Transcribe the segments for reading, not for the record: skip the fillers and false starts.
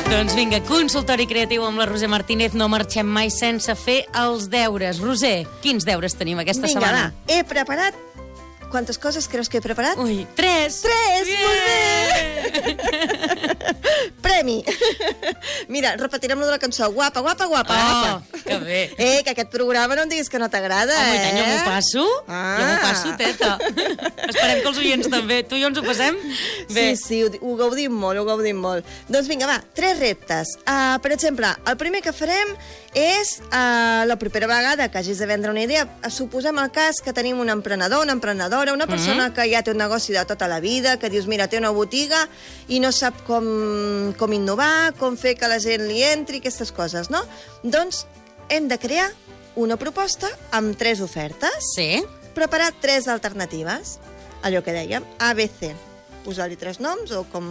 Doncs vinga, consultori creatiu amb la Roser Martínez. No marxem mai sense fer els deures. Roser, quins deures tenim aquesta setmana? Vinga, va, he preparat... Quantes coses creus que he preparat? Ui, 3! 3! Yeah! Molt bé! Premi! Mira, repetirem lo de la cançó. Guapa, guapa, guapa. Oh, que bé. Que aquest programa no em diguis que no t'agrada, Home, tant, jo m'ho passo. Jo m'ho passo, teta. Esperem que els oients també. Tu i jo ens ho passem bé. Sí, ho gaudim molt, ho gaudim molt. Doncs vinga, va, 3 reptes. Per exemple, el primer que farem és la propera vegada que hagis de vendre una idea. Suposem el cas que tenim un emprenedor, una emprenedora, una persona que ja té un negoci de tota la vida, que dius, mira, té una botiga i no sap com innovar, com fer que la gent li entri, aquestes coses, no? Doncs hem de crear una proposta amb 3 ofertes. Sí. Preparar 3 alternatives. Allò que dèiem, ABC. Posar-li 3 noms, o com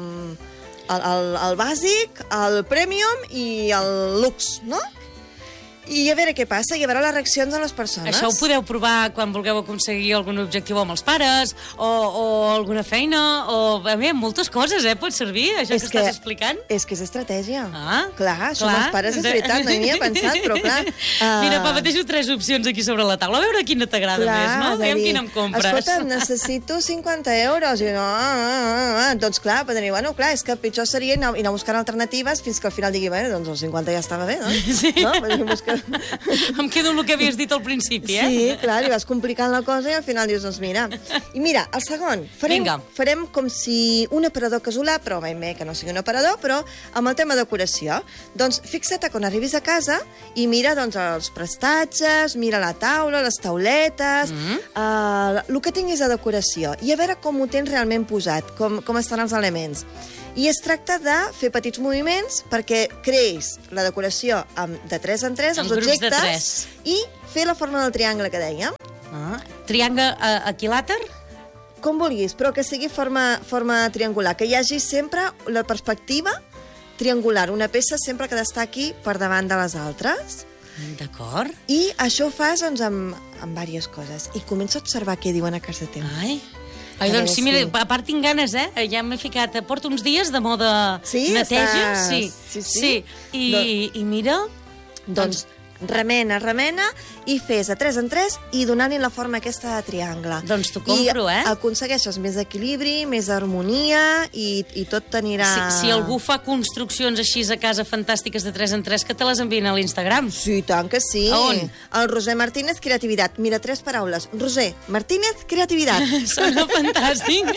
el bàsic, el premium i el lux, no? I a veure què passa, i a veure les reaccions de les persones. Això ho podeu provar quan vulgueu aconseguir algun objectiu amb els pares, o alguna feina, o a mi, moltes coses, pot servir, això que estàs explicant. És que és estratègia. Ah, clar, som els pares, és veritat, no hi havia pensat, però clar... Mira, mateixo 3 opcions aquí sobre la taula, a veure quina t'agrada més, no? Aviam quina em compres. Escolta, necessito 50 euros, i no, doncs clar, podem dir, bueno, clar, és que pitjor seria anar buscant alternatives fins que al final digui, bueno, doncs els 50 ja estava bé, no? Sí. No? Buscar... Em quedo amb el que havies dit al principi, Sí, clar, li vas complicant la cosa i al final dius, doncs mira. I mira, el segon, farem com si un aparador casolà, però ben bé que no sigui un aparador, però amb el tema decoració. Doncs fixa't quan arribis a casa i mira doncs, els prestatges, mira la taula, les tauletes, el que tinguis de decoració, i a veure com ho tens realment posat, com estan els elements. I es tracta de fer petits moviments perquè creïs la decoració de 3 en 3, els objectes, i fer la forma del triangle que dèiem. Triangle equilàter? Com vulguis, però que sigui forma triangular, que hi hagi sempre la perspectiva triangular, una peça sempre que destaqui per davant de les altres. D'acord. I això ho fas doncs, amb diverses coses. I comença a observar què diuen a casa teva. Ai, doncs sí, mira, a part tinc ganes, ja m'he ficat, porto uns dies de moda neteja, sí. I mira, doncs remena i fes de 3 en 3 i donant-li la forma aquesta de triangle. Doncs t'ho compro, I aconsegueixes més equilibri, més harmonia i tot t'anirà... Si algú fa construccions així a casa fantàstiques de 3 en 3, que te les envien a l'Instagram. Sí, tant que sí. A on? El Roser Martínez Creativitat. Mira, 3 paraules. Roser Martínez Creativitat. Sona fantàstic.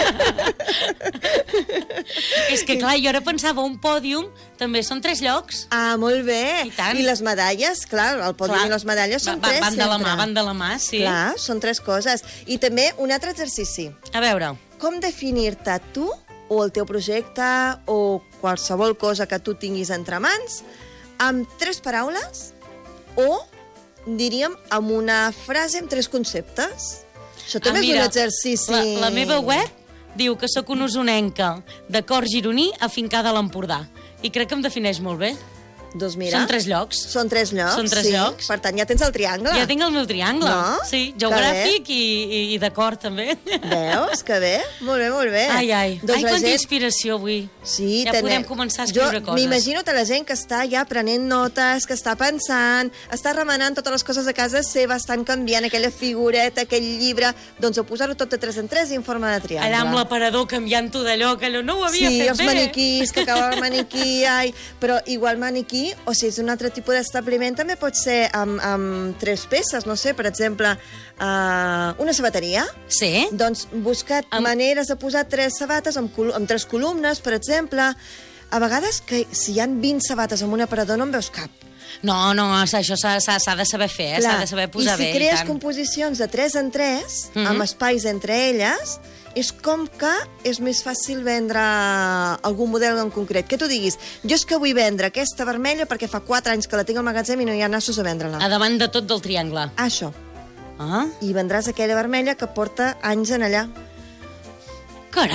És que clar, jo ara pensava un pòdium també són 3 llocs. Ah, molt bé. I tant. I les medalles, clar, el pòdium i les medalles són 3 sempre. Van de la mà, sí. Clar, són 3 coses. I també un altre exercici. A veure. Com definir-te tu o el teu projecte o qualsevol cosa que tu tinguis entre mans amb 3 paraules o, diríem, amb una frase amb 3 conceptes. Això també és un exercici... La meva web diu que sóc una usonenca de cor gironí afincada a l'Empordà. I crec que em defineix molt bé. Doncs mira... Són 3 llocs. Són 3 llocs, Són 3 llocs. Per tant, ja tens el triangle. Ja tinc el meu triangle. No? Sí, geogràfic i de cor, també. Veus? Que bé. Molt bé, molt bé. Ai, quanta inspiració avui. Sí, ja podem començar a escriure coses. M'imagino la gent que està ja prenent notes, que està pensant, està remenant totes les coses a casa seva, estan canviant aquella figureta, aquell llibre, doncs a posar-ho tot de 3 en 3 i en forma de triangle. Allà amb l'aparador canviant-ho d'allò, que allò no ho havia fet bé. Sí, els maniquís, que acaba el maniquí, però igual maniquí, o si és un altre tipus d'establiment, també pot ser amb 3 peces, no sé, per exemple, una sabateria. Sí. Doncs busca't maneres de posar 3 sabates amb 3 columnes, per exemple. A vegades, que si hi ha 20 sabates amb un aparador no en veus cap. No, això s'ha de saber fer, s'ha de saber posar bé. I si crees composicions de 3 en 3, amb espais entre elles, és com que és més fàcil vendre algun model en concret. Que tu diguis, jo és que vull vendre aquesta vermella perquè fa 4 anys que la tinc al magatzem i no hi ha nassos a vendre-la. A davant de tot del triangle. Això. I vendràs aquella vermella que porta anys en allà. Carai,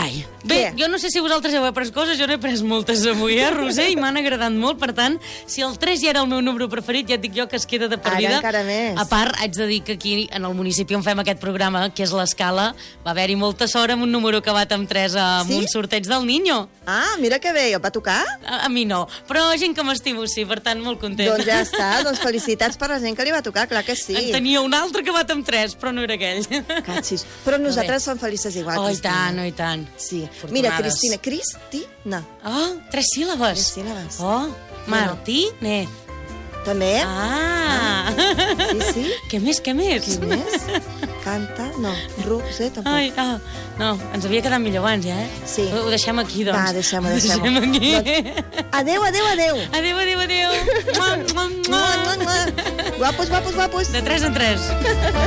Bé, jo no sé si vosaltres heu après coses, jo n'he pres moltes avui, Roser, i m'han agradat molt. Per tant, si el 3 ja era el meu número preferit, ja et dic jo que es queda de per vida. Ara encara més. A part, haig de dir que aquí, en el municipi on fem aquest programa, que és l'Escala, va haver-hi molta sort amb un número acabat amb 3 amb un sorteig del Niño. Ah, mira que bé, va tocar? A mi no, però gent que m'estimo sí, per tant, molt content. Doncs ja està, doncs felicitats per la gent que li va tocar, clar que sí. En tenia un altre acabat amb 3, però no era aquell. Catxis. Però nosaltres som felices igual, Cristina. Oh, i tant. Sí. Mira, Cristina, Cristina. Oh, 3 síl·labes. 3 síl·labes. Oh, Martínez. També? Ah. Sí. Què més? Què més? Canta? No. Roser, tampoc. Ai, no, ens havia quedat millor abans, ja, Sí. Ho deixem aquí, doncs. Va, deixem-ho. Deixem aquí. Doncs, adeu. Adeu. Guapos. De 3 en 3.